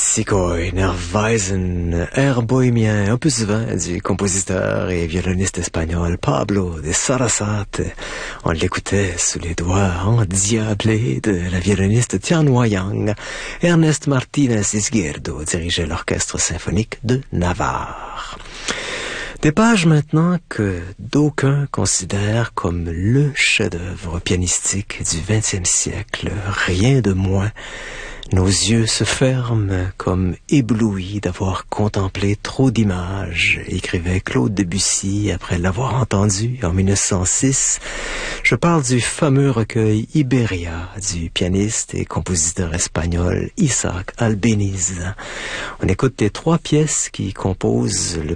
Zigeunerweisen, air bohémien opus 20 du compositeur et violoniste espagnol Pablo de Sarasate. On l'écoutait sous les doigts endiablés de la violoniste Tian Wayang. Ernest Martínez Izquierdo dirigeait l'orchestre symphonique de Navarre. Des pages maintenant que d'aucuns considèrent comme le chef-d'œuvre pianistique du XXe siècle, rien de moins. Nos yeux se ferment comme éblouis d'avoir contemplé trop d'images, écrivait Claude Debussy après l'avoir entendu en 1906. Je parle du fameux recueil Iberia du pianiste et compositeur espagnol Isaac Albéniz. On écoute les 3 pièces qui composent le